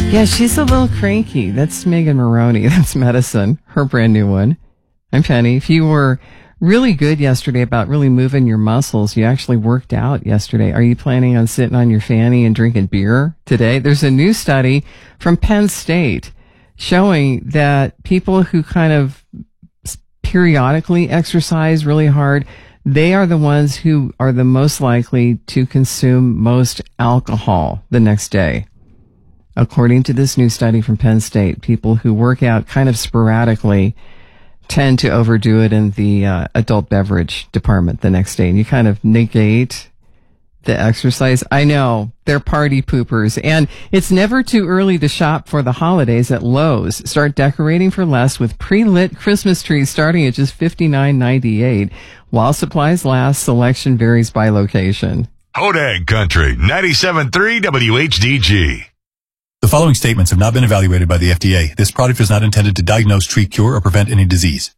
Yeah, she's a little cranky. That's Megan Maroney. That's Medicine, her brand new one. I'm Penny. If you were really good yesterday about really moving your muscles, you actually worked out yesterday. Are you planning on sitting on your fanny and drinking beer today? There's a new study from Penn State showing that people who kind of periodically exercise really hard, they are the ones who are the most likely to consume most alcohol the next day. According to this new study from Penn State, people who work out kind of sporadically tend to overdo it in the adult beverage department the next day. And you kind of negate the exercise. I know, they're party poopers. And it's never too early to shop for the holidays at Lowe's. Start decorating for less with pre-lit Christmas trees starting at just $59.98. While supplies last, selection varies by location. Hodag Country, 97.3 WHDG. The following statements have not been evaluated by the FDA. This product is not intended to diagnose, treat, cure, or prevent any disease.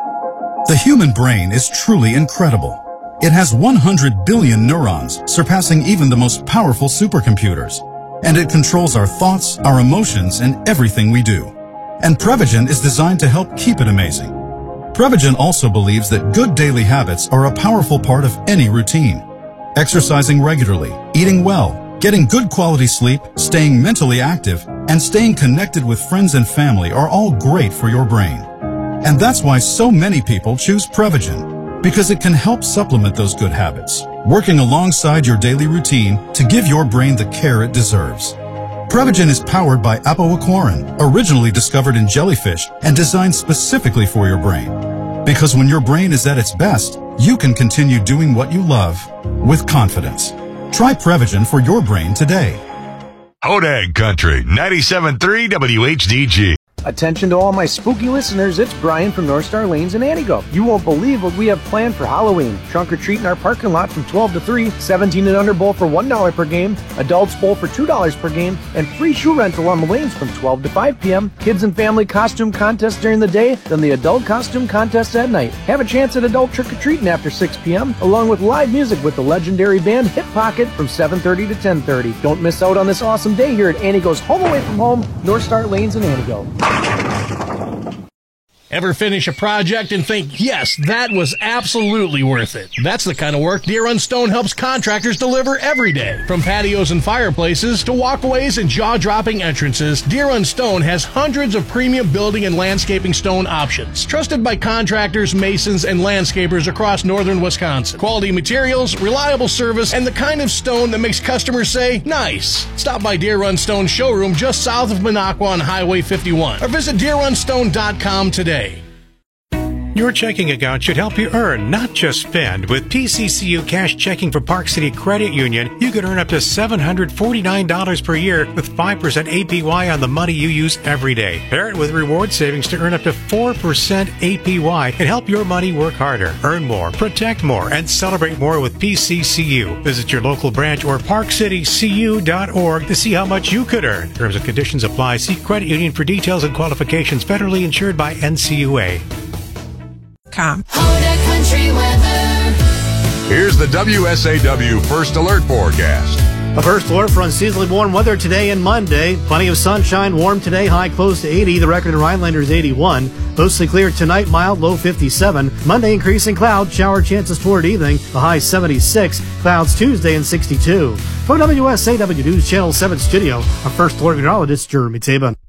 The human brain is truly incredible. It has 100 billion neurons, surpassing even the most powerful supercomputers. And it controls our thoughts, our emotions, and everything we do. And Prevagen is designed to help keep it amazing. Prevagen also believes that good daily habits are a powerful part of any routine. Exercising regularly, eating well, getting good quality sleep, staying mentally active, and staying connected with friends and family are all great for your brain. And that's why so many people choose Prevagen, because it can help supplement those good habits, working alongside your daily routine to give your brain the care it deserves. Prevagen is powered by apoaquarin, originally discovered in jellyfish and designed specifically for your brain. Because when your brain is at its best, you can continue doing what you love with confidence. Try Prevagen for your brain today. Hodag Country, 97.3 WHDG. Attention to all my spooky listeners, it's Brian from North Star Lanes in Antigo. You won't believe what we have planned for Halloween. Trunk or treat in our parking lot from 12 to 3, 17 and under bowl for $1 per game, adults bowl for $2 per game, and free shoe rental on the lanes from 12 to 5 p.m. Kids and family costume contest during the day, then the adult costume contest at night. Have a chance at adult trick-or-treating after 6 p.m., along with live music with the legendary band Hip Pocket from 7:30 to 10:30. Don't miss out on this awesome day here at Antigo's Home Away from Home, North Star Lanes in Antigo. Ever finish a project and think, yes, that was absolutely worth it? That's the kind of work Deer Run Stone helps contractors deliver every day. From patios and fireplaces to walkways and jaw-dropping entrances, Deer Run Stone has hundreds of premium building and landscaping stone options. Trusted by contractors, masons, and landscapers across northern Wisconsin. Quality materials, reliable service, and the kind of stone that makes customers say, nice. Stop by Deer Run Stone showroom just south of Minocqua on Highway 51 or visit DeerRunStone.com today. Your checking account should help you earn, not just spend. With PCCU Cash Checking for Park City Credit Union, you could earn up to $749 per year with 5% APY on the money you use every day. Pair it with reward savings to earn up to 4% APY and help your money work harder. Earn more, protect more, and celebrate more with PCCU. Visit your local branch or parkcitycu.org to see how much you could earn. Terms and conditions apply. See credit union for details and qualifications. Federally insured by NCUA. Hodag Country weather. Here's the WSAW First Alert forecast. A first alert for unseasonably warm weather today and Monday. Plenty of sunshine, warm today, high close to 80. The record in Rhinelander is 81. Mostly clear tonight, mild, low 57. Monday, increasing cloud, shower chances toward evening, the high 76. Clouds Tuesday and 62. From WSAW News Channel 7 studio, our first alert meteorologist, Jeremy Tabin.